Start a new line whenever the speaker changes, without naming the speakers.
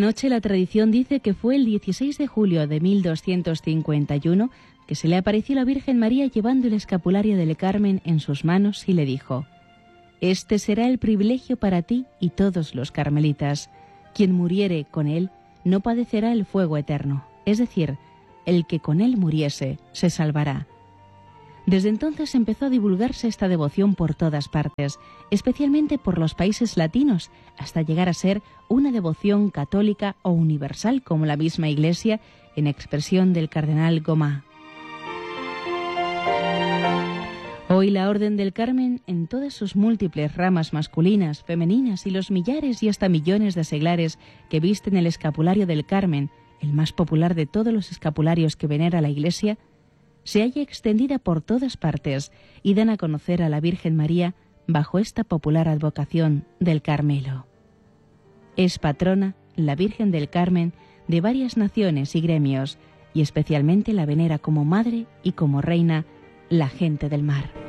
noche la tradición dice que fue el 16 de julio de 1251 que se le apareció la Virgen María llevando el escapulario del Carmen en sus manos y le dijo: «Este será el privilegio para ti y todos los carmelitas. Quien muriere con él no padecerá el fuego eterno, es decir, el que con él muriese se salvará». Desde entonces empezó a divulgarse esta devoción por todas partes, especialmente por los países latinos, hasta llegar a ser una devoción católica o universal como la misma Iglesia, en expresión del cardenal Gomá. Hoy la Orden del Carmen, en todas sus múltiples ramas masculinas, femeninas y los millares y hasta millones de seglares que visten el escapulario del Carmen, el más popular de todos los escapularios que venera la Iglesia, se halla extendida por todas partes y dan a conocer a la Virgen María bajo esta popular advocación del Carmelo. Es patrona, la Virgen del Carmen, de varias naciones y gremios, y especialmente la venera como madre y como reina la gente del mar.